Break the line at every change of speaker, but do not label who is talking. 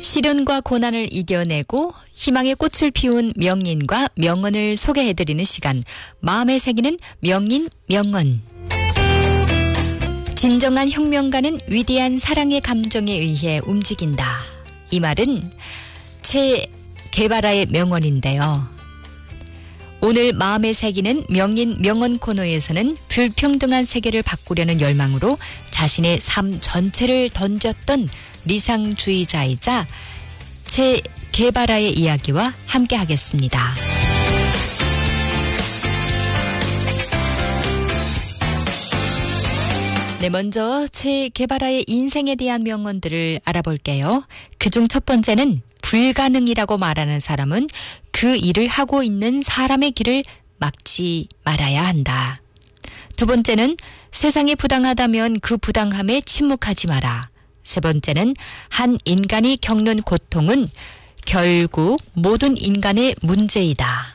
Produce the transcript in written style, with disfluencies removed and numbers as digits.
시련과 고난을 이겨내고 희망의 꽃을 피운 명인과 명언을 소개해드리는 시간, 마음에 새기는 명인 명언. 진정한 혁명가는 위대한 사랑의 감정에 의해 움직인다. 이 말은 체 게바라의 명언인데요. 오늘 마음에 새기는 명인 명언 코너에서는 불평등한 세계를 바꾸려는 열망으로 자신의 삶 전체를 던졌던 리상주의자이자 체 게바라의 이야기와 함께 하겠습니다. 네, 먼저 체 게바라의 인생에 대한 명언들을 알아볼게요. 그중 첫 번째는 불가능이라고 말하는 사람은 그 일을 하고 있는 사람의 길을 막지 말아야 한다. 두 번째는 세상이 부당하다면 그 부당함에 침묵하지 마라. 세 번째는 한 인간이 겪는 고통은 결국 모든 인간의 문제이다.